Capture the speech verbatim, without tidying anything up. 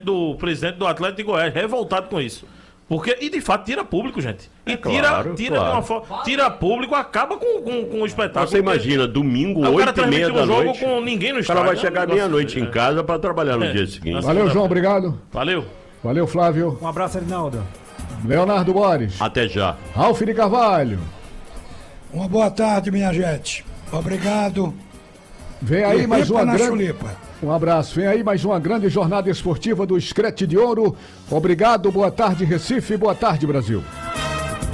do presidente do Atlético de Goiás, revoltado com isso. Porque, e de fato tira público, gente. E É tira, claro, tira claro. de uma forma. Tira público, acaba com, com, com o espetáculo. Você imagina, domingo, o cara oito e meia transmite da um jogo noite. com ninguém no O cara estádio. vai É um chegar negócio- meia-noite em casa para trabalhar no É. dia seguinte. Valeu, João, obrigado. Valeu. Valeu, Flávio. Um abraço, Arnaldo. Leonardo Borges. Até já. Ralf de Carvalho. Uma boa tarde, minha gente. Obrigado. Vem aí E mais pipa uma na grande... chulipa. Um abraço. Vem aí mais uma grande jornada esportiva do Screte de Ouro. Obrigado, boa tarde, Recife, boa tarde, Brasil.